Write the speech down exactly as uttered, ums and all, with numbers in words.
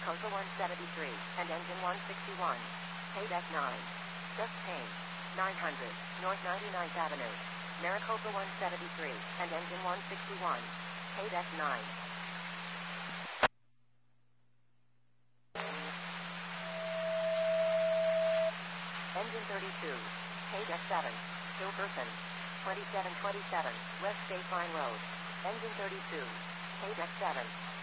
Maricopa one seventy-three, and engine one sixty-one. Paid S nine. Just Payne. nine hundred, North ninety-ninth Avenue. Maricopa one seventy-three, and engine one sixty-one. Paid S nine. Engine thirty-two. Paid S seven. Hilkerson. twenty-seven twenty-seven, West State Line Road. Engine thirty-two. Paid S seven.